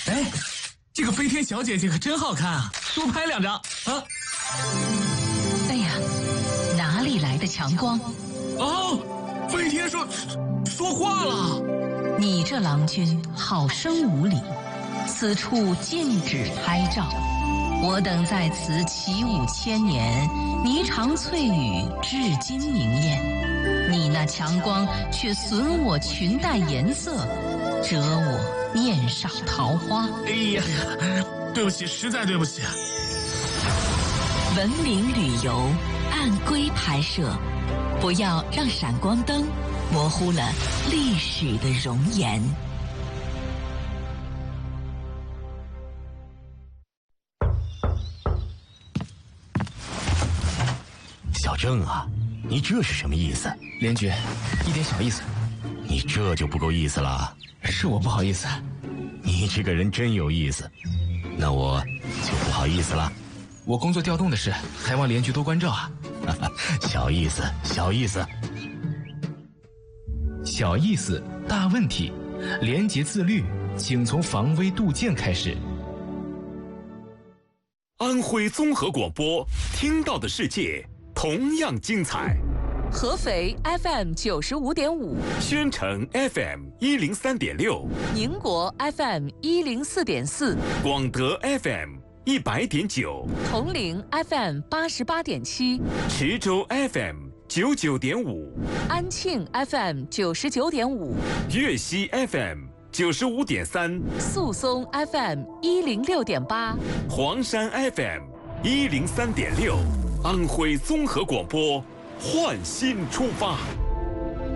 哎，这个飞天小姐姐可真好看啊，多拍2张啊！ 哎呀，哪里来的强光？ 哦，飞天说话了。 你这郎君好生无礼，此处禁止拍照。我等在此起舞千年，霓裳翠羽至今明艳。你那强光却损我裙带颜色，折我面上桃花。 哎呀，对不起，实在对不起。 文明旅游，按规拍摄，不要让闪光灯模糊了历史的容颜。 小郑啊，你这是什么意思？ 连局，一点小意思。 你这就不够意思了。 是我不好意思。 你这个人真有意思，那我就不好意思了。 我工作调动的事，还望连局多关照啊。 小意思，小意思。 小意思，大问题。廉洁自律，请从防微杜渐开始。 安徽综合广播，听到的世界同样精彩。 合肥 FM 95.5， 宣城 FM 103.6， 宁国 FM 104.4， 广德 FM 100.9， 铜陵 FM 88.7， 池州 FM 99.5， 安庆 FM 99.5， 粤西 FM 95.3， 宿松 FM 106.8， 黄山 FM 103.6，安徽综合广播，焕新出发。